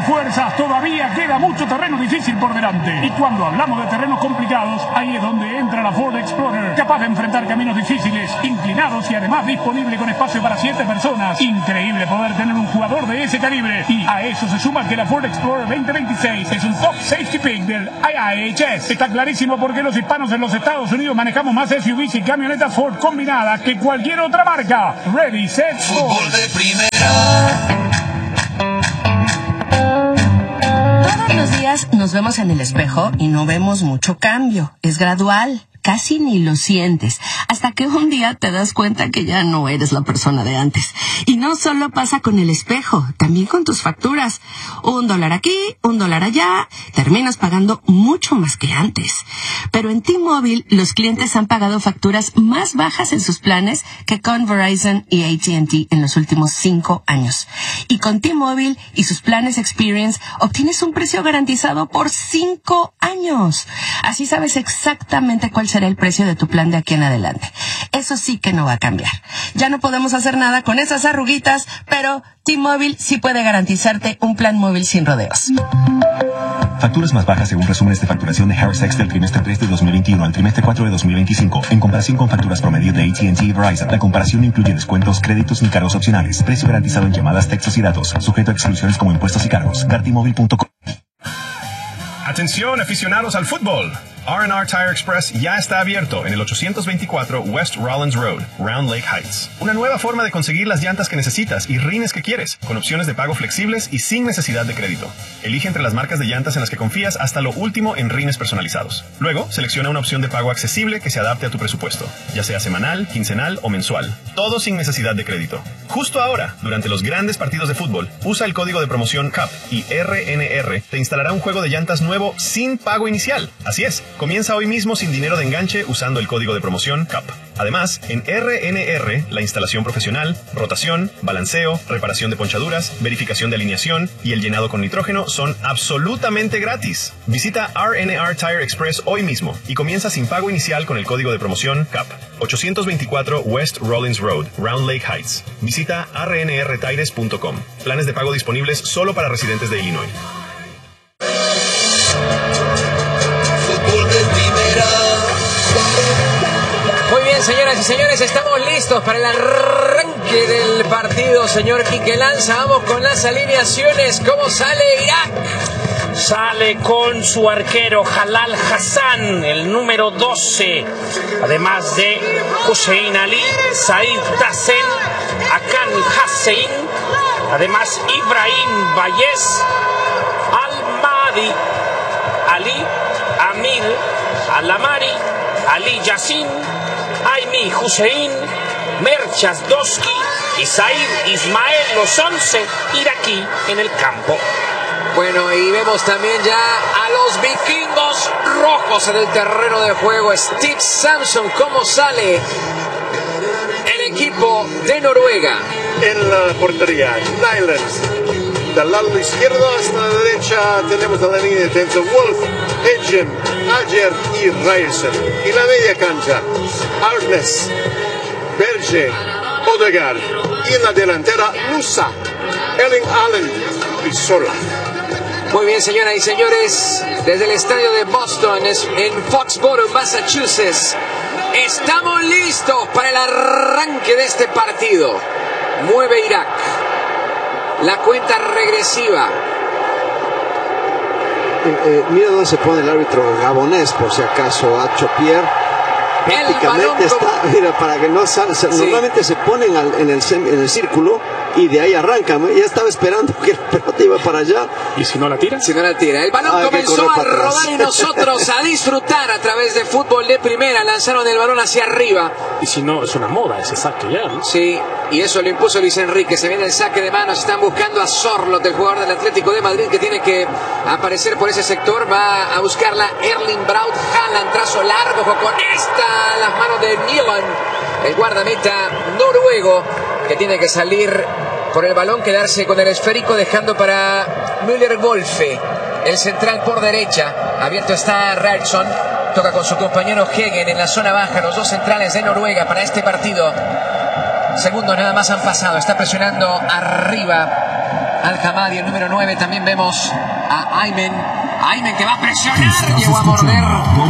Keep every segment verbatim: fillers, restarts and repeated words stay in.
fuerzas, todavía queda mucho terreno difícil por delante. Y cuando hablamos de terrenos complicados, ahí es donde entra la Ford Explorer, capaz de enfrentar caminos difíciles, inclinados y además disponible con espacio para siete personas. Increíble poder tener un jugador de ese calibre. Y a eso se suma que la Ford Explorer veinte veintiséis es un top safety pick del I I H S. Está clarísimo por qué los hispanos en los Estados Unidos manejamos más S U Vs y camionetas Ford combinadas que cualquier otra marca. Ready, set, Fútbol de primera. Todos los días nos vemos en el espejo y no vemos mucho cambio. Es gradual. Casi ni lo sientes, hasta que un día te das cuenta que ya no eres la persona de antes. Y no solo pasa con el espejo, también con tus facturas. Un dólar aquí, un dólar allá, terminas pagando mucho más que antes. Pero en T-Mobile, los clientes han pagado facturas más bajas en sus planes que con Verizon y A T and T en los últimos cinco años. Y con T-Mobile y sus planes Experience, obtienes un precio garantizado por cinco años. Así sabes exactamente cuál será el precio de tu plan de aquí en adelante. Eso sí que no va a cambiar. Ya no podemos hacer nada con esas arruguitas, pero T-Mobile sí puede garantizarte un plan móvil sin rodeos. Facturas más bajas según resúmenes de facturación de Harris X del trimestre tres de dos mil veintiuno al trimestre cuatro de dos mil veinticinco. En comparación con facturas promedio de A T and T y Verizon, la comparación no incluye descuentos, créditos ni cargos opcionales. Precio garantizado en llamadas, textos y datos. Sujeto a exclusiones como impuestos y cargos. Gartimóvil punto com. Atención, aficionados al fútbol. R and R Tire Express ya está abierto en el ochocientos veinticuatro West Rollins Road, Round Lake Heights. Una nueva forma de conseguir las llantas que necesitas y rines que quieres, con opciones de pago flexibles y sin necesidad de crédito. Elige entre las marcas de llantas en las que confías hasta lo último en rines personalizados. Luego, selecciona una opción de pago accesible que se adapte a tu presupuesto, ya sea semanal, quincenal o mensual. Todo sin necesidad de crédito. Justo ahora, durante los grandes partidos de fútbol, usa el código de promoción C A P y R N R te instalará un juego de llantas nuevo sin pago inicial. Así es. Comienza hoy mismo sin dinero de enganche usando el código de promoción C A P. Además, en R N R, la instalación profesional, rotación, balanceo, reparación de ponchaduras, verificación de alineación y el llenado con nitrógeno son absolutamente gratis. Visita R N R Tire Express hoy mismo y comienza sin pago inicial con el código de promoción C A P. ochocientos veinticuatro West Rollins Road, Round Lake Heights. Visita r n r tires punto com. Planes de pago disponibles solo para residentes de Illinois. Muy bien, señoras y señores, estamos listos para el arranque del partido. Señor Quique Lanza, vamos con las alineaciones. ¿Cómo sale Irak? Sale con su arquero Jalal Hassan, el número doce. Además de Hussein Ali, Said Tassen, Akan Hassein. Además Ibrahim Bayez, Al-Mahdi, Ali, Amil, Alamari, Ali Yassin, Aimi Hussein, Merchas Doski y Said Ismael, los once iraquí en el campo. Bueno, y vemos también ya a los vikingos rojos en el terreno de juego. Steve Samson, ¿cómo sale el equipo de Noruega? En la portería, Nylands. Del lado izquierdo hasta la derecha tenemos a la línea de defensa Wolf, Hedgen, Ajer y Ryerson. Y la media cancha, Arnes, Berge, Odegaard. Y en la delantera, Nusa, Erling Haaland y Sola. Muy bien, señoras y señores, desde el estadio de Boston, en Foxborough, Massachusetts, estamos listos para el arranque de este partido. Mueve Irak. La cuenta regresiva. Eh, eh, mira dónde se pone el árbitro gabonés, por si acaso, a Chopier. Prácticamente está, mira, para que no salga. Sí. Normalmente se ponen al, en, el, en el círculo y de ahí arrancan. Ya estaba esperando que la pelota iba para allá. ¿Y si no la tira? Si no la tira. El balón Ay, comenzó a rodar y nosotros a disfrutar a través de fútbol de primera. Lanzaron el balón hacia arriba. Y si no, es una moda ese saque ya, ¿no? Sí, y eso lo impuso Luis Enrique. Se viene el saque de manos. Están buscando a Sorloth, el jugador del Atlético de Madrid, que tiene que aparecer por ese sector. Va a buscarla Erling Braut Haaland. Trazo largo con esta, las manos de Nyland, el guardameta noruego, que tiene que salir por el balón, quedarse con el esférico, dejando para Müller Wolfe, el central por derecha. Abierto está Ryerson. Toca con su compañero Hegen en la zona baja. Los dos centrales de Noruega para este partido. Segundos nada más han pasado. Está presionando arriba Al-Hamadi, el número nueve. También vemos a Aymen. Aymen que va a presionar, llegó a morder.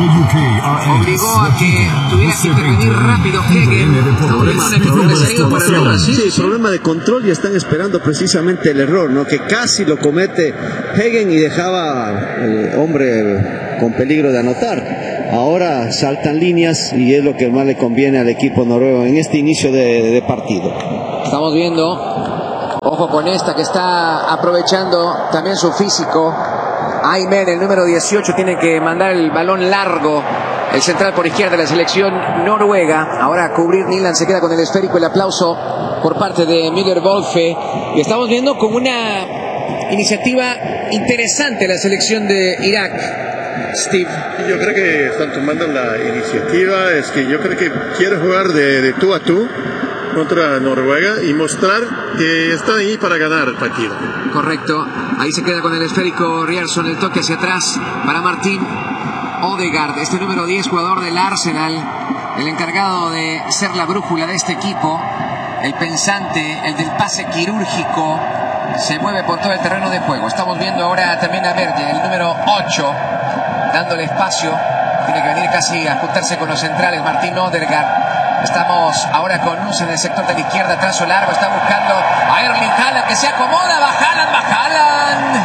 Obligó a que tuviera que intervenir rápido Hagen. Problema, problema, sí, sí, problema de control y están esperando precisamente el error, ¿no? Que casi lo comete Hagen y dejaba el hombre con peligro de anotar. Ahora saltan líneas y es lo que más le conviene al equipo noruego en este inicio de, de partido. Estamos viendo, ojo con esta que está aprovechando también su físico. Aymen, el número dieciocho, tiene que mandar el balón largo. El central por izquierda de la selección noruega. Ahora a cubrir, Nyland se queda con el esférico. El aplauso por parte de Müller-Wolfe. Y estamos viendo como una iniciativa interesante la selección de Irak. Steve. Yo creo que están tomando la iniciativa. Es que yo creo que quiere jugar de, de tú a tú contra Noruega y mostrar que están ahí para ganar el partido. Correcto. Ahí se queda con el esférico Ryerson. El toque hacia atrás para Martín Odegaard. Este número diez, jugador del Arsenal. El encargado de ser la brújula de este equipo. El pensante, el del pase quirúrgico. Se mueve por todo el terreno de juego. Estamos viendo ahora también a Verde, el número ocho. Dándole espacio. Tiene que venir casi a juntarse con los centrales. Martín Odegaard. Estamos ahora con Nus en el sector de la izquierda, trazo largo, está buscando a Erling Haaland que se acomoda, va Haaland, va Haaland.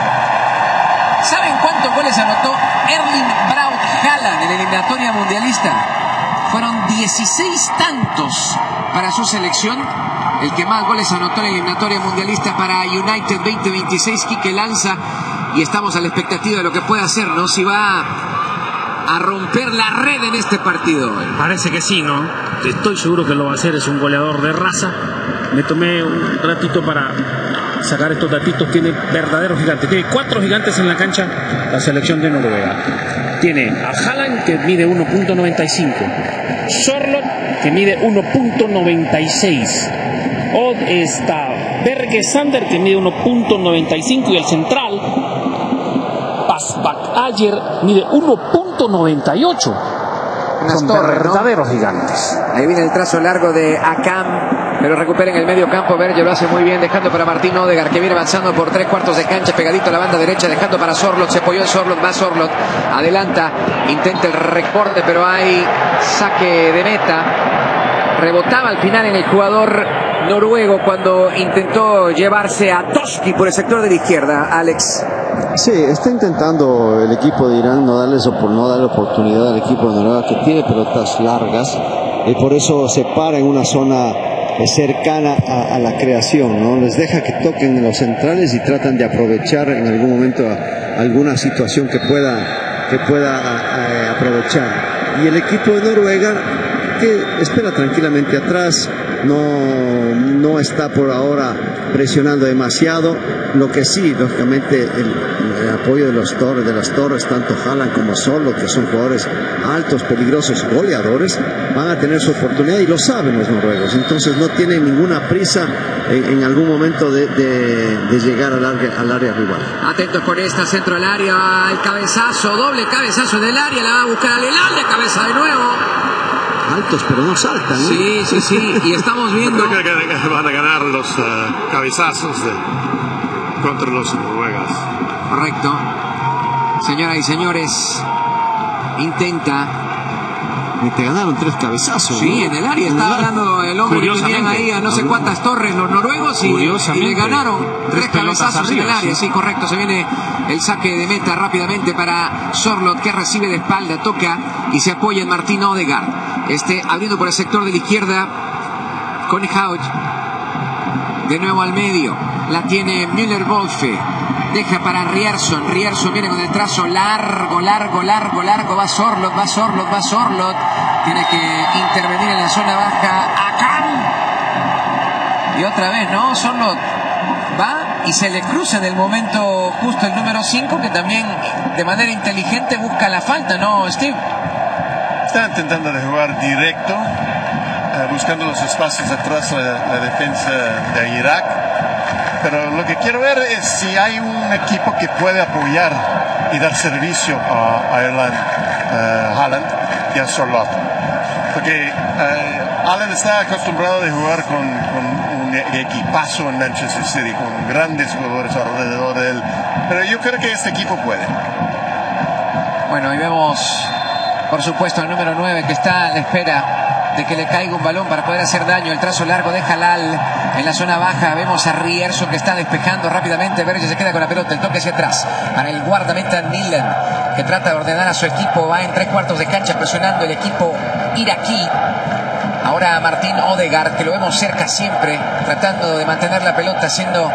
¿Saben cuántos goles anotó Erling Braut Haaland en la eliminatoria mundialista? Fueron dieciséis tantos para su selección. El que más goles anotó en la eliminatoria mundialista para United veinte veintiséis, Quique Lanza. Y estamos a la expectativa de lo que puede hacer, ¿no? Si va a romper la red en este partido. Parece que sí, ¿no? Estoy seguro que lo va a hacer. Es un goleador de raza. Me tomé un ratito para sacar estos datitos. Tiene verdaderos gigantes. Tiene cuatro gigantes en la cancha la selección de Noruega. Tiene a Haaland, que mide uno punto noventa y cinco. Sorloth, que mide uno punto noventa y seis. Odd está Berge Sander, que mide uno punto noventa y cinco. Y el central Pasbak Ayer mide uno punto noventa y ocho. Son torres, verdaderos, ¿no? Gigantes. Ahí viene el trazo largo de Akam, pero recupera en el medio campo. Berge lo hace muy bien, dejando para Martín Odegaard, que viene avanzando por tres cuartos de cancha, pegadito a la banda derecha, dejando para Sorloth. Se apoyó en Sorloth, va Sorloth, adelanta, intenta el recorte, pero hay saque de meta. Rebotaba al final en el jugador noruego cuando intentó llevarse a Toski por el sector de la izquierda, Alex. Sí, está intentando el equipo de Irán no darles por no darle oportunidad al equipo de Noruega, que tiene pelotas largas, y por eso se para en una zona cercana a, a la creación, ¿no? Les deja que toquen en los centrales y tratan de aprovechar en algún momento a, a alguna situación que pueda, que pueda a, a aprovechar. Y el equipo de Noruega, que espera tranquilamente atrás, no, no está por ahora presionando demasiado. Lo que sí, lógicamente, el, el apoyo de los torres, de las torres, tanto Haaland como Sorloth, que son jugadores altos, peligrosos, goleadores, van a tener su oportunidad y lo saben los noruegos. Entonces no tienen ninguna prisa en, en algún momento de, de, de llegar al área, al área rival. Atentos con esta, centro al área, el cabezazo, doble cabezazo en el área, la va a buscar Alelal, de cabeza de nuevo. Altos, pero no saltan, ¿eh? Sí, sí, sí, y estamos viendo... Yo creo que van a ganar los uh, cabezazos de, contra los noruegas. Correcto. Señoras y señores, intenta... Y te ganaron tres cabezazos. Sí, ¿no? en el área. Estaba hablando el hombre que tenían ahí a no sé cuántas torres los noruegos y, y le ganaron tres cabezazos en el área. Sí, correcto. Se viene el saque de meta rápidamente para Sorloth, que recibe de espalda, toca y se apoya en Martín Odegaard. Este abriendo por el sector de la izquierda con Haut. De nuevo al medio. La tiene Müller-Wolfe. Deja para Ryerson. Ryerson viene con el trazo largo, largo, largo, largo. Va Sorloth, va Sorloth, va Sorloth. Tiene que intervenir en la zona baja. Akam. Y otra vez, ¿no? Sorloth va y se le cruza en el momento justo el número cinco, que también de manera inteligente busca la falta, ¿no, Steve? Está intentando de jugar directo, eh, buscando los espacios atrás de la, la defensa de Irak. Pero lo que quiero ver es si hay un equipo que puede apoyar y dar servicio a, a Erling uh, Haaland y a Sorloth. Porque uh, Haaland está acostumbrado a jugar con, con un equipazo en Manchester City con grandes jugadores alrededor de él, pero yo creo que este equipo puede. Bueno, y vemos por supuesto el número nueve que está a la espera de que le caiga un balón para poder hacer daño. El trazo largo de Halal en la zona baja. Vemos a Rierson que está despejando rápidamente. Verge se queda con la pelota. El toque hacia atrás para el guardameta Nilan, que trata de ordenar a su equipo. Va en tres cuartos de cancha presionando el equipo iraquí. Ahora Martín Odegaard, que lo vemos cerca siempre, tratando de mantener la pelota, haciendo